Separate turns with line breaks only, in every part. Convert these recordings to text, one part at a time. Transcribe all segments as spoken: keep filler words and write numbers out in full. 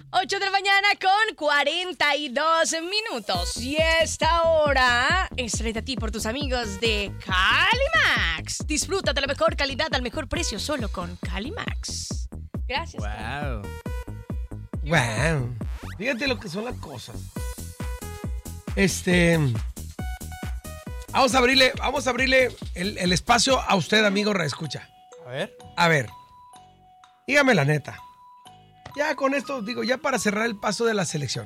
ocho de la mañana con cuarenta y dos minutos. Y esta hora es traída a ti por tus amigos de Calimax. Disfruta de la mejor calidad al mejor precio solo con Calimax. Gracias.
Wow.
Wow. Fíjate lo que son las cosas. Este... Vamos a abrirle, vamos a abrirle el, el espacio a usted, amigo reescucha.
A ver.
A ver. Dígame la neta. Ya con esto, digo, ya para cerrar el paso de la selección.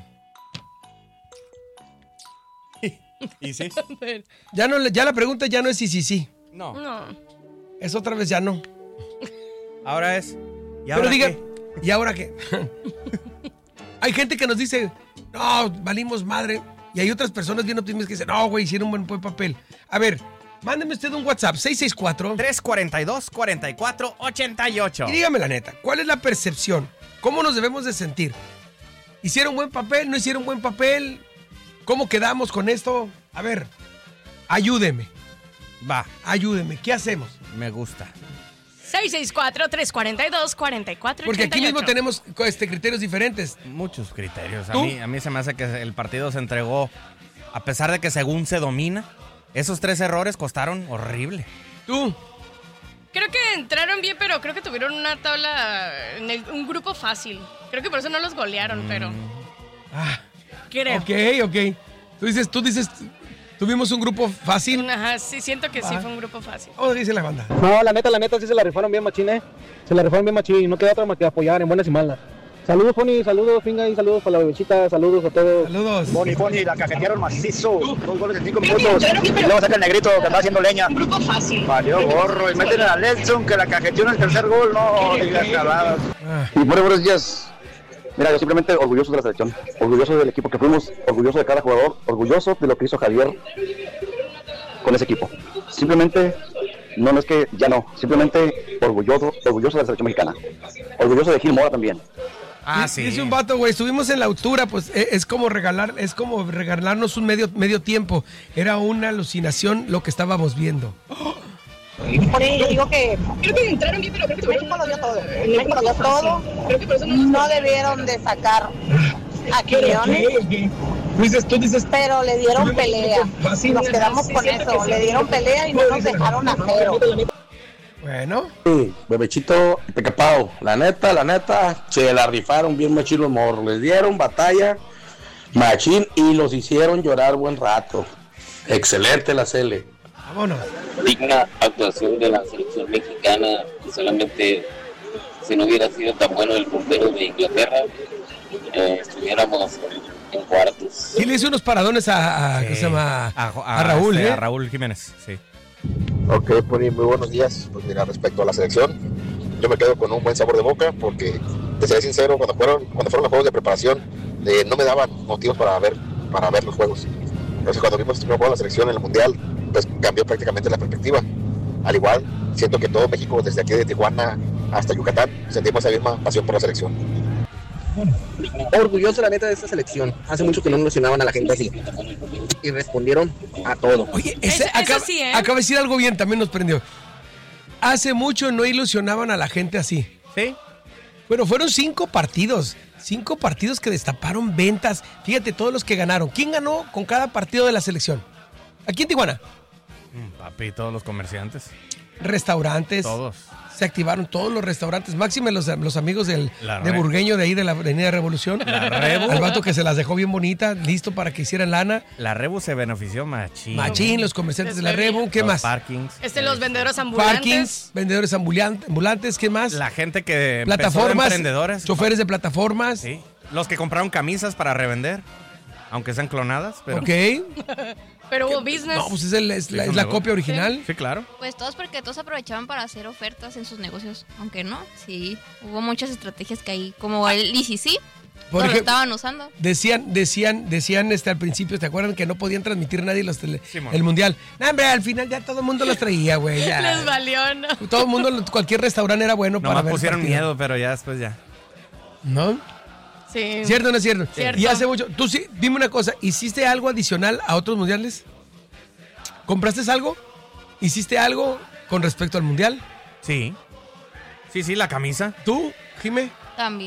¿Y sí?
Ya, no, ya la pregunta ya no es si sí, sí.
No.
No.
Es otra vez ya no.
Ahora es. ¿Y
Pero
ahora
diga,
qué?
¿y ahora qué? Hay gente que nos dice, no, valimos madre. Y hay otras personas bien optimistas que dicen, no, güey, hicieron un buen, buen papel. A ver, mándeme usted un WhatsApp, seis seis cuatro.
tres cuarenta y dos, cuarenta y cuatro, ochenta y ocho.
Y dígame la neta, ¿cuál es la percepción? ¿Cómo nos debemos de sentir? ¿Hicieron buen papel? ¿No hicieron buen papel? ¿Cómo quedamos con esto? A ver, ayúdeme.
Va.
Ayúdeme. ¿Qué hacemos?
Me gusta.
seis seis cuatro, tres cuatro dos, cuatro cuatro
Porque
ochenta
aquí
y ocho.
mismo tenemos este, criterios diferentes.
Muchos criterios. A
¿Tú?
mí, a mí se me hace que el partido se entregó, a pesar de que según se domina, esos tres errores costaron horrible.
¿Tú?
Creo que entraron bien, pero creo que tuvieron una tabla, en el- un grupo fácil. Creo que por eso no los golearon, pero
Ah,
creo.
ok, ok. Tú dices, tú dices, tuvimos un grupo fácil.
Ajá, sí, siento que sí
Ah.
fue un grupo fácil.
¿Cómo dice la banda?
No, la neta, la neta, sí se la rifaron bien machín, ¿eh? Se la rifaron bien machín, no queda otra más que apoyar en buenas y malas. Saludos, Pony, saludos, Finga, y saludos para la bebechita, saludos a todos.
Saludos.
Pony, Pony, la cajetearon macizo. Dos goles en cinco minutos. Y luego saca el negrito que está haciendo leña.
Un grupo fácil.
Valió gorro. Y meten a Nelson que la cajeteó en el tercer gol. No, digas caladas.
Ah,
Y bueno, buenos días. Mira, yo simplemente orgulloso de la selección, orgulloso del equipo que fuimos, orgulloso de cada jugador, orgulloso de lo que hizo Javier con ese equipo. Simplemente, no, no es que ya no, simplemente orgulloso, orgulloso de la selección mexicana, orgulloso de Gil Mora también.
Ah,
Dice-
sí.
Dice un vato, güey, estuvimos en la altura, pues e- es como regalar, es como regalarnos un medio, medio tiempo. Era una alucinación lo que estábamos viendo.
Por eso yo digo que
Creo que entraron bien, pero creo que
México lo dio todo. México lo dio todo.
Creo que por eso
No debieron de sacar a Quiñones,
Tú dices, tú dices,
pero le dieron pelea. Nos quedamos con eso. Le dieron pelea y no nos dejaron a cero.
bueno,
Sí, bebechito Tecapao, la neta, la neta, se la rifaron bien machín los morros, les dieron batalla machín y los hicieron llorar buen rato. Excelente la Cele.
vámonos.
Digna actuación de la selección mexicana, y solamente si no hubiera sido tan bueno el portero de Inglaterra, eh, estuviéramos en cuartos.
Y le hizo unos paradones a, a, ¿qué
Sí.
se llama?
A,
A,
a-
Raúl,
este,
¿eh?
A Raúl Jiménez, sí.
Ok, Pony, muy buenos días. Pues mira, respecto a la selección, yo me quedo con un buen sabor de boca porque, te seré sincero, cuando fueron, cuando fueron los juegos de preparación, eh, no me daban motivos para ver, para ver los juegos. Entonces cuando vimos el primer juego de la selección en el Mundial, pues cambió prácticamente la perspectiva. Al igual, siento que todo México, desde aquí de Tijuana hasta Yucatán, sentimos esa misma pasión por la selección.
Orgulloso, la neta, de esta selección. Hace mucho que no ilusionaban a la gente así. Y respondieron a todo.
Oye, ese,
Eso- eso
acaba,
sí, ¿eh?
acaba de decir algo bien, también nos prendió. Hace mucho no ilusionaban a la gente así.
¿Sí?
Bueno, fueron cinco partidos. Cinco partidos que destaparon ventas. Fíjate, todos los que ganaron. ¿Quién ganó con cada partido de la selección? Aquí en Tijuana.
Mm, Papi, todos los comerciantes.
Restaurantes.
Todos.
Se activaron todos los restaurantes. Máxime los, los amigos del,
La
de
Re-
Burgueño de ahí de la Avenida Revolución.
La Rebu.
Al vato que se las dejó bien bonitas, listo para que hicieran lana.
La Rebu se benefició machín.
Machín, los comerciantes de la Rebu. ¿Qué
Los
más?
parkings.
Este, los vendedores ambulantes.
Parkings, vendedores ambulan- ambulantes. ¿Qué más?
La gente que empezó de
Plataformas.
emprendedores.
Choferes de plataformas.
Sí. Los que compraron camisas para revender, aunque sean clonadas, pero...
Ok.
Pero hubo business.
No, pues es, el- es la,
Sí,
es la
con
copia original.
Sí, claro.
Pues todos porque todos aprovechaban para hacer ofertas en sus negocios, aunque no, sí, hubo muchas estrategias que ahí, como el I C C,
Por
no lo
ejemplo,
estaban usando.
Decían, decían, decían este al principio, ¿te acuerdan que no podían transmitir nadie los tele-
Simón.
el mundial? No, hombre, al final ya todo el mundo los traía, güey. ya.
Les valió, ¿no?
Todo el mundo, cualquier restaurante era bueno para
Nomás
ver.
pusieron
partido.
miedo, pero ya después ya.
¿No?
Sí.
¿Cierto o no es cierto?
Cierto.
Y hace mucho. Tú sí, dime una cosa, ¿hiciste algo adicional a otros mundiales? ¿Compraste algo? ¿Hiciste algo con respecto al mundial?
Sí. Sí, sí, la camisa.
¿Tú, Jimé?
También.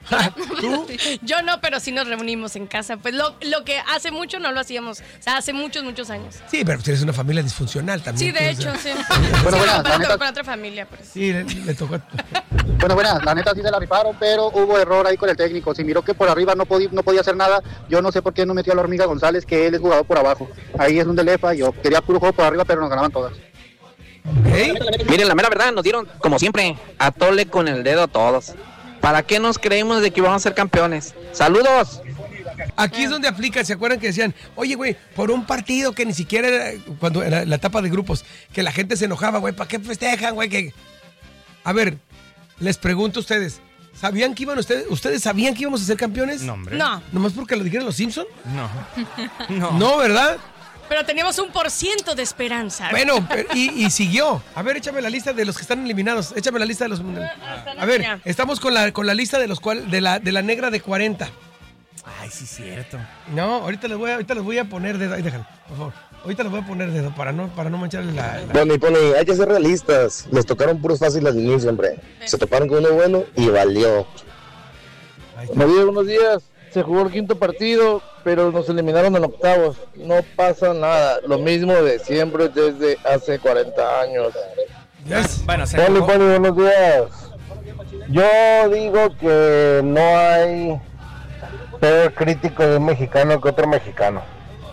¿Tú?
Yo no, pero sí nos reunimos en casa. Pues lo, lo que hace mucho no lo hacíamos. O sea, hace muchos, muchos años.
Sí, pero tienes una familia disfuncional también.
Sí, de
tú, o
hecho,
sea.
sí.
Bueno,
Sí,
bueno,
no,
la neta-
con, con otra familia, pues.
Sí, le, le tocó.
Bueno, bueno, la neta sí se la rifaron, pero hubo error ahí con el técnico. Si miró que por arriba no, podí- no podía hacer nada, yo no sé por qué no metió a la Hormiga González, que él es jugador por abajo. Ahí es donde le falló. Quería puro juego por arriba, pero nos ganaban todas.
¿Okay?
Miren, la mera verdad, nos dieron, como siempre, a tole con el dedo a todos. ¿Para qué nos creemos de que íbamos a ser campeones? ¡Saludos!
Aquí es donde aplica, ¿se acuerdan que decían, oye, güey, por un partido que ni siquiera era, cuando era la etapa de grupos, que la gente se enojaba, güey, ¿para qué festejan, güey? Que... A ver, les pregunto a ustedes, ¿sabían que iban ustedes, ustedes sabían que íbamos a ser campeones?
No, hombre.
No,
¿Nomás porque lo dijeron los Simpson?
No. No.
No, ¿verdad?
pero teníamos un por ciento de esperanza.
Bueno, pero- y, y siguió. A ver, échame la lista de los que están eliminados. Échame la lista de los... A ver, estamos con la, con la lista de los cual, de la, de la negra de cuarenta.
Ay, sí, cierto.
No, ahorita les voy a, ahorita les voy a poner dedo. Ahí déjalo, por favor. Ahorita les voy a poner dedo para no, para no mancharle la... la-
Pony, Pony, hay que ser realistas. Les tocaron puros fáciles al inicio, hombre. Se toparon con uno bueno y valió.
María, buenos días. Se jugó el quinto partido, pero nos eliminaron en octavos. No pasa nada. Lo mismo de siempre desde hace cuarenta años.
Yes.
Bueno, se
Pony,
jugó-
Pony, buenos días. Yo digo que no hay peor crítico de un mexicano que otro mexicano.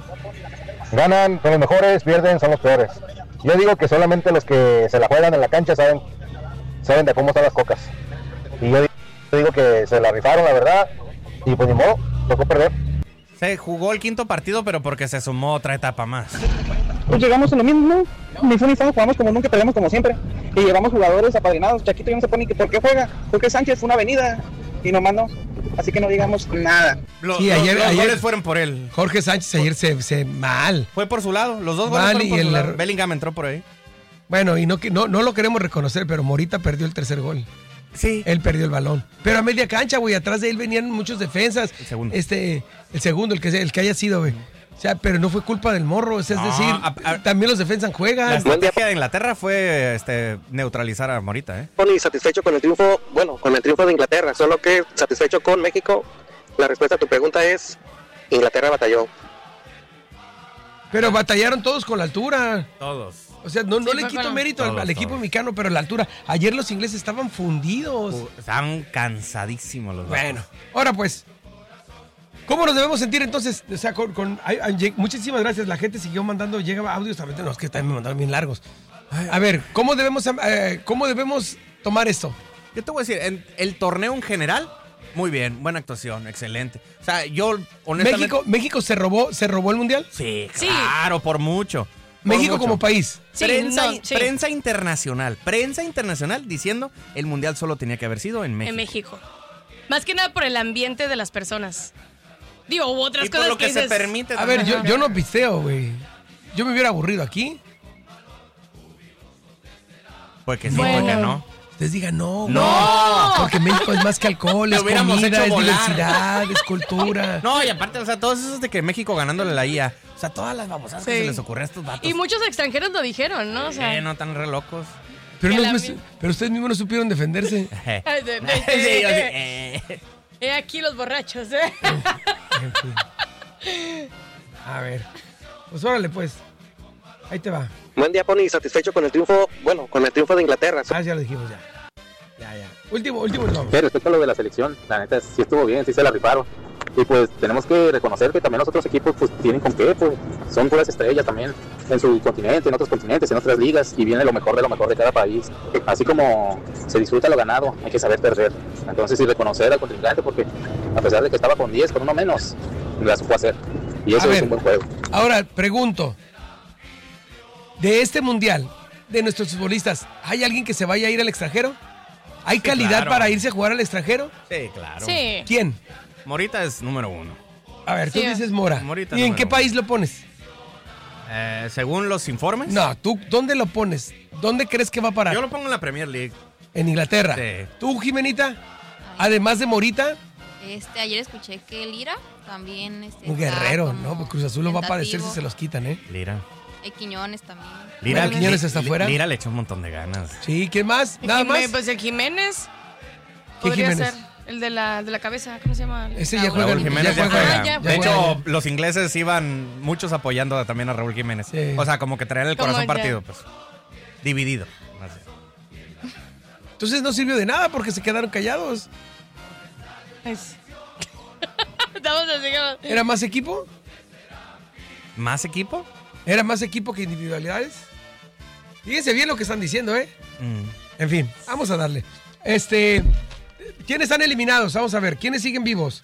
Ganan, son los mejores, pierden, son los peores. Yo digo que solamente los que se la juegan en la cancha saben, saben de cómo están las cocas. Y yo digo que se la rifaron, la verdad. Y pues ni modo, tocó perder.
Se jugó el quinto partido, pero porque se sumó otra etapa más.
Pues llegamos a lo mismo, ni fue ni fue, jugamos como nunca, peleamos como siempre. Y llevamos jugadores apadrinados. Chaquito ya no se pone que por qué juega, porque Sánchez fue una avenida y nomás no. Así que no digamos nada.
Lo-
Sí,
lo-
ayer-
los
ayer-
goles fueron por él.
Jorge Sánchez ayer se, se mal.
Fue por su lado. Los dos goles
Mal,
fueron por
y
su
el
lado.
error-
Bellingham entró por ahí.
Bueno, y no, que- no, no lo queremos reconocer, pero Morita perdió el tercer gol.
Sí.
Él perdió el balón. Pero a media cancha, güey, atrás de él venían muchos defensas.
El segundo.
Este, el segundo, el que, el que haya sido, güey. O sea, pero no fue culpa del morro, o sea, es
No,
decir,
a- a-
también los defensas
La
juegan.
estrategia de Inglaterra fue este, neutralizar a Morita, ¿eh?
Pony, satisfecho con el triunfo, bueno, con el triunfo de Inglaterra, solo que satisfecho con México. La respuesta a tu pregunta es, Inglaterra batalló.
Pero batallaron todos con la altura.
Todos.
O sea, no, no
Sí,
le
fue
quito
con-
mérito al,
Todos,
al equipo
todos.
mexicano, pero la altura. Ayer los ingleses estaban fundidos.
Uh, Estaban cansadísimos los dos.
Bueno, ahora pues, ¿cómo nos debemos sentir entonces? O sea, con, con- ay, ay, lleg- muchísimas gracias. La gente siguió mandando, llegaba audios también. No, es que también me mandaron bien largos. A ver, ¿cómo debemos, eh, cómo debemos tomar esto?
Yo te voy a decir, en el torneo en general, muy bien, buena actuación, excelente. O sea, yo honestamente...
México, México se robó, se robó el mundial.
Sí,
Sí.
claro, por mucho. Por
México
mucho.
como país.
Sí,
prensa,
no,
in-
sí.
prensa internacional, prensa internacional diciendo el mundial solo tenía que haber sido en México.
En México. Más que nada por el ambiente de las personas. Digo, hubo otras
Y por
cosas
lo que,
que
se
dices,
permite.
A ver,
también.
yo, yo no pisteo, güey. Yo me hubiera aburrido aquí.
Pues que sí,
Bueno.
pues que no.
Ustedes digan no, güey.
¡No!
Porque México es más que alcohol, es
Lo hubiéramos
comida,
hecho
es
volar.
diversidad, es cultura.
No, y aparte, o sea, todos esos de que México ganándole la I A. O sea, todas las babosadas que
Sí.
se les ocurre a estos vatos.
Y muchos extranjeros lo dijeron, ¿no? O sea,
Eh, no tan re locos.
Pero,
que
no-
la
pues,
mi-
pero ustedes mismos no supieron defenderse.
ay, de- de-
Sí, yo sí,
eh,
eh.
He aquí los borrachos, ¿eh?
En fin. A ver. Pues órale, pues. Ahí te va.
Buen día, Pony, satisfecho con el triunfo, bueno, con el triunfo de Inglaterra.
Ah, ya lo dijimos ya. Ya, ya. Último, último, nos vamos.
Sí, respecto a lo de la selección, la neta sí estuvo bien, sí se la rifaron. Y pues tenemos que reconocer que también los otros equipos pues tienen con qué, pues son puras estrellas también en su continente, en otros continentes, en otras ligas, y viene lo mejor de lo mejor de cada país. Así como se disfruta lo ganado, hay que saber perder. Entonces sí reconocer al contrincante, porque a pesar de que estaba con diez, con uno menos, la supo hacer. Y
A
eso es
ver.
un buen juego.
Ahora, pregunto. De este mundial, de nuestros futbolistas, ¿hay alguien que se vaya a ir al extranjero? ¿Hay calidad
claro.
para irse a jugar al extranjero?
Sí, claro.
Sí.
¿Quién?
Morita es número uno.
A ver, tú
Sí.
dices Mora.
Morita
¿Y en
número
qué
uno.
país lo pones?
Eh, según los informes,
No, tú, ¿dónde lo pones? ¿Dónde crees que va a parar?
yo lo pongo en la Premier League.
En Inglaterra.
Sí.
¿Tú, Jimenita? Además de Morita,
Este, ayer escuché que Lira también este,
un
está
guerrero,
como
¿no? Porque Cruz Azul lo va a padecer si
tentativo.
se los quitan, ¿eh?
Lira.
Eh, Quiñones también.
Lira,
Bueno, Quiñones está
Li-
afuera.
Lira le echó un montón de ganas.
Sí, ¿quién más? ¿Nada
Jimé-
más?
Pues el Jiménez.
¿Qué
Podría
Jiménez?
ser. El de la, de la cabeza, ¿cómo se llama?
Ese ya
Raúl.
juega.
Raúl Jiménez
ya
ya
juega.
juega.
Ah, ya
De
juega.
hecho, los ingleses iban muchos apoyando también a Raúl Jiménez.
Sí.
O sea, como que traían el
Como
corazón
ya.
partido, pues. Dividido. Así.
Entonces no sirvió de nada porque se quedaron callados.
Es- Estamos así como-
¿Era más equipo?
¿Más equipo?
¿Era más equipo que individualidades? Fíjense bien lo que están diciendo, ¿eh?
Mm.
En fin, vamos a darle. Este, ¿quiénes están eliminados? Vamos a ver, ¿quiénes siguen vivos?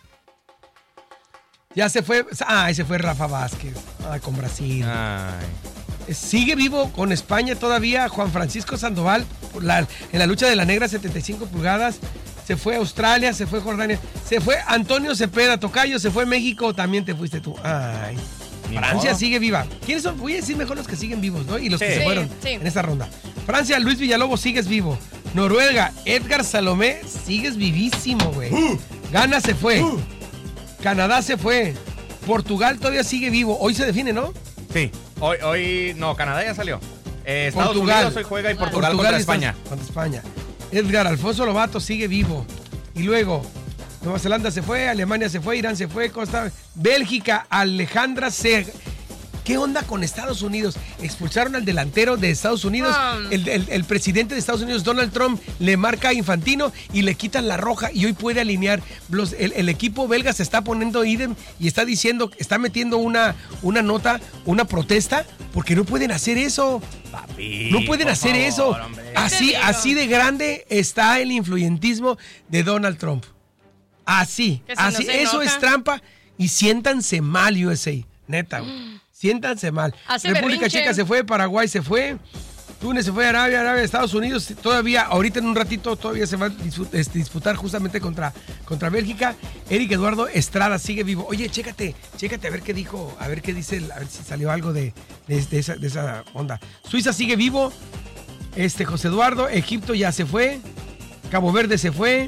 Ya se fue, ah, ese fue Rafa Vázquez, ah, con Brasil.
Ay.
Sigue vivo con España todavía Juan Francisco Sandoval por la- en la lucha de la negra setenta y cinco pulgadas. Se fue a Australia, se fue a Jordania, se fue Antonio Cepeda, Tocayo, se fue a México, también te fuiste tú. Ay.
Ni
Francia
modo.
sigue viva. ¿Quiénes son? Voy a decir mejor los que siguen vivos, ¿no? Y los que
Sí.
se fueron
Sí, sí.
en esta ronda. Francia, Luis Villalobos, sigues vivo. Noruega, Edgar Salomé, sigues vivísimo, güey. Ghana se fue. Canadá se fue. Portugal todavía sigue vivo. Hoy se define, ¿no?
Sí. Hoy, hoy, no, Canadá ya salió. Eh, Estados
Portugal.
Unidos hoy juega y Portugal,
Portugal
contra
y
España.
Estados- Contra España. Edgar Alfonso Lobato sigue vivo. Y luego, Nueva Zelanda se fue, Alemania se fue, Irán se fue, Costa, Bélgica, Alejandra se... ¿Qué onda con Estados Unidos? Expulsaron al delantero de Estados Unidos.
Um.
El, el- el presidente de Estados Unidos, Donald Trump, le marca a Infantino y le quitan la roja y hoy puede alinear. Los- el, el equipo belga se está poniendo idem y está diciendo, está metiendo una, una nota, una protesta, porque no pueden hacer eso.
Papi,
No pueden
por
hacer
favor,
eso.
hombre.
Así,
digo.
así de grande está el influyentismo de Donald Trump. Así,
Que si no
así.
se
Eso
enoja.
es trampa y siéntanse mal, U S A. Neta, güey. Siéntanse mal.
Hace
República
berrinche.
Checa se fue, Paraguay se fue, Túnez se fue, Arabia, Arabia, Estados Unidos todavía, ahorita en un ratito todavía se va a dispu- este, disputar justamente contra, contra Bélgica. Eric Eduardo Estrada sigue vivo. Oye, chécate, chécate a ver qué dijo, a ver qué dice, el- a ver si salió algo de, de, de esa, de esa onda. Suiza sigue vivo. Este José Eduardo, Egipto ya se fue, Cabo Verde se fue.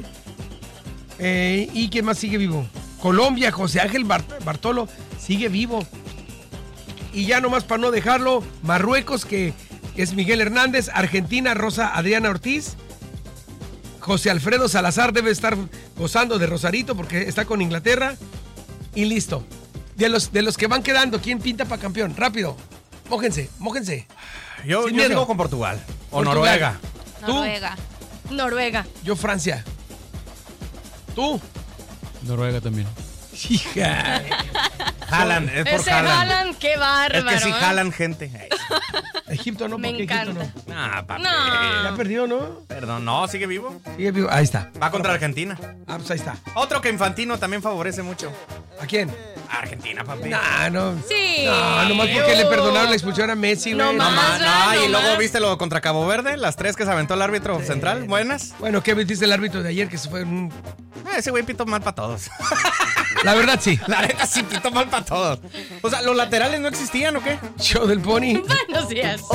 Eh, ¿Y quién más sigue vivo? Colombia, José Ángel Bart- Bartolo sigue vivo. Y ya nomás para no dejarlo, Marruecos, que es Miguel Hernández, Argentina, Rosa Adriana Ortiz, José Alfredo Salazar debe estar gozando de Rosarito porque está con Inglaterra. Y listo. De los, de los que van quedando, ¿quién pinta para campeón? Rápido. Mójense, mójense.
Yo,
Sin
yo
miedo.
sigo con Portugal. O
Portugal.
Noruega.
¿Tú?
Noruega.
Noruega.
Yo Francia. ¿Tú?
Noruega también.
Hija.
Jalan, es por
Ese
Jalan.
Haaland, qué bárbaro.
Es que sí
¿eh?
jalan gente.
Egipto no,
Me
porque Egipto
encanta.
no.
Ah, papi.
No.
Ya perdió, ¿no?
Perdón, no, sigue vivo.
Sigue vivo. Ahí está.
Va contra Argentina.
Ah, pues ahí está.
Otro que Infantino también favorece mucho.
¿A quién?
A Argentina, papi.
Nah, no.
Sí.
No, nomás porque le perdonaron la expulsión a Messi, güey.
No
No,
más.
ma-
va,
no, y
no
luego
más.
viste lo contra Cabo Verde, las tres que se aventó el árbitro central, buenas.
Bueno, ¿qué viste el árbitro de ayer que se fue en un...
Eh, ese güey pitó mal para todos.
La verdad, sí.
La neta sí pitó mal para todos. O sea, ¿los laterales no existían o qué?
Show del Pony.
Buenos días.